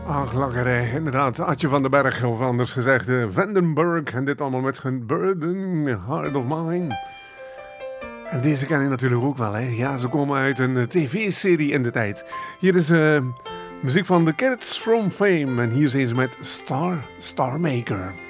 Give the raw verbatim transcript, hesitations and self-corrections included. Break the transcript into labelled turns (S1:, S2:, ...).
S1: Ach, lakkerij. Inderdaad, Adje van den Berg, of anders gezegd uh, Vandenberg. En dit allemaal met hun Burden, Heart of Mine. En deze ken je natuurlijk ook wel, hè. Ja, ze komen uit een uh, tv-serie in de tijd. Hier is uh, muziek van The Cats from Fame. En hier zijn ze met Star, Star Maker.